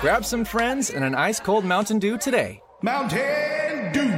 Grab some friends and an ice-cold Mountain Dew today. Mountain Dew.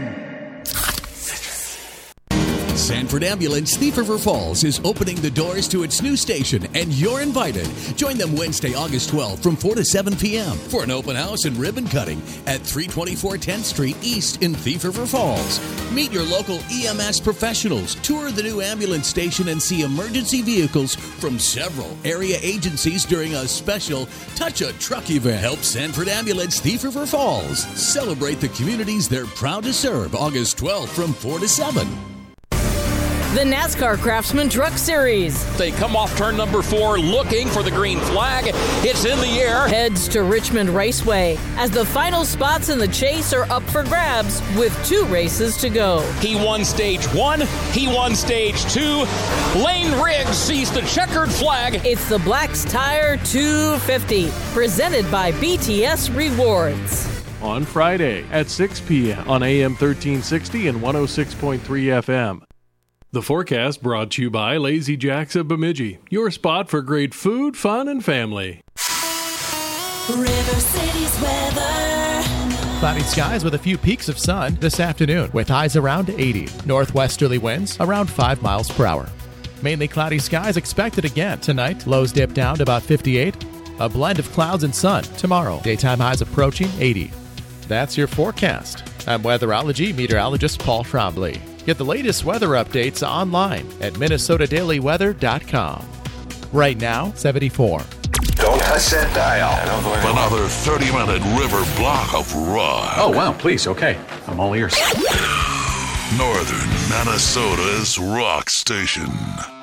Sanford Ambulance Thief River Falls is opening the doors to its new station, and you're invited. Join them Wednesday, August 12th from 4 to 7 p.m. for an open house and ribbon cutting at 324 10th Street East in Thief River Falls. Meet your local EMS professionals, tour the new ambulance station, and see emergency vehicles from several area agencies during a special Touch a Truck event. Help Sanford Ambulance Thief River Falls celebrate the communities they're proud to serve August 12th from 4 to 7. The NASCAR Craftsman Truck Series. They come off turn number 4 looking for the green flag. It's in the air. Heads to Richmond Raceway as the final spots in the chase are up for grabs with 2 races to go. He won stage 1. He won stage 2. Lane Riggs sees the checkered flag. It's the Black's Tire 250 presented by BTS Rewards. On Friday at 6 p.m. on AM 1360 and 106.3 FM. The forecast brought to you by Lazy Jacks of Bemidji, your spot for great food, fun, and family. River City's weather. Cloudy skies with a few peaks of sun this afternoon with highs around 80. Northwesterly winds around 5 miles per hour. Mainly cloudy skies expected again tonight. Lows dip down to about 58. A blend of clouds and sun tomorrow. Daytime highs approaching 80. That's your forecast. I'm weatherology meteorologist Paul Trombley. Get the latest weather updates online at minnesotadailyweather.com. Right now, 74. Don't touch that dial. Another 30-minute river block of rock. Oh, wow, please, okay. I'm all ears. Northern Minnesota's rock station.